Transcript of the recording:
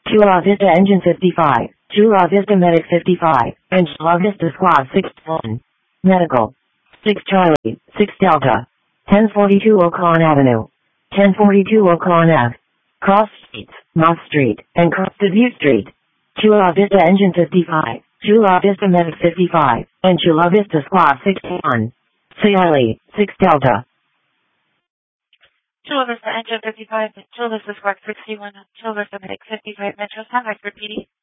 Chula Vista Engine 55, Chula Vista Medic 55, and Chula Vista Squad 61. Medical. 6 Charlie, 6 Delta. 1042 Oakland Avenue. 1042 Oakland Ave. Cross Streets, Moss Street, and Cross View Street. Chula Vista Engine 55, Chula Vista Medic 55, and Chula Vista Squad 61. Charlie, 6 Delta. Chula Vista Engine 55, Chula Vista Squad 61, Chula Vista Medic 55, Metro Sound for PD.